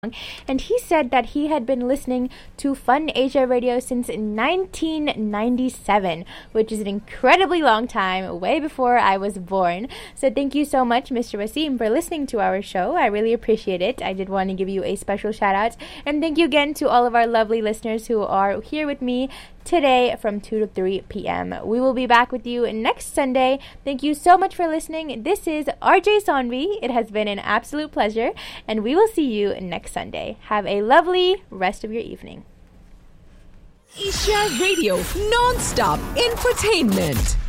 and he said that he had been listening to Fun Asia Radio since 1997, which is an incredibly long time, way before I was born. So thank you so much, Mr. Wasim, for listening to our show. I really appreciate it. I did want to give you a special shout out, and thank you again to all of our lovely listeners who are here with me today from 2 to 3 p.m. We will be back with you next Sunday. Thank you so much for listening. This is RJ Sonvi. It has been an absolute pleasure, and we will see you next Sunday. Have a lovely rest of your evening. Asia Radio, non-stop infotainment.